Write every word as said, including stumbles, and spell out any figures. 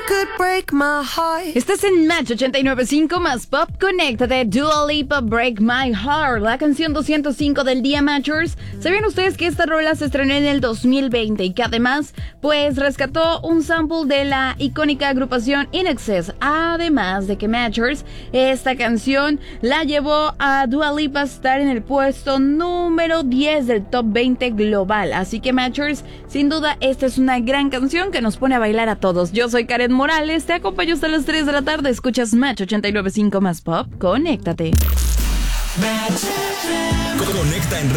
could break my heart. Estás en Match ochenta y nueve punto cinco más Pop. Conéctate, Dua Lipa, Break My Heart, la canción doscientos cinco del día, Matchers. ¿Sabían ustedes que esta rola se estrenó en el dos mil veinte y que además, pues, rescató un sample de la icónica agrupación In Excess? Además de que, Matchers, esta canción la llevó a Dua Lipa a estar en el puesto número diez del top veinte global. Así que, Matchers, sin duda, esta es una gran canción que nos pone a bailar a todos. Yo soy Karen Morales, te acompaño hasta las tres de la tarde. Escuchas Match ochenta y nueve punto cinco más Pop. Conéctate. Conecta en